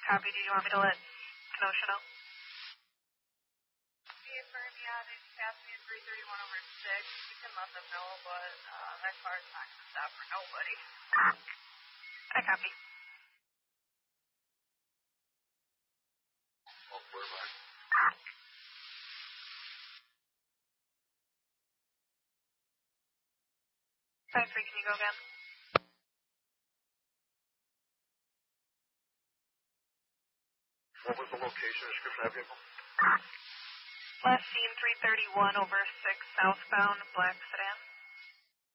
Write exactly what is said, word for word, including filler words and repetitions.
copy. Do you want me to let Kenosha know? Affirm, yeah, they just passed me at three thirty-one over six. You can let them know, but uh, that car's not going to stop for nobody. I copy. Oh, where am I? five three, can you go again? What was the location of description of that vehicle? Last seen three thirty-one over six southbound, black sedan.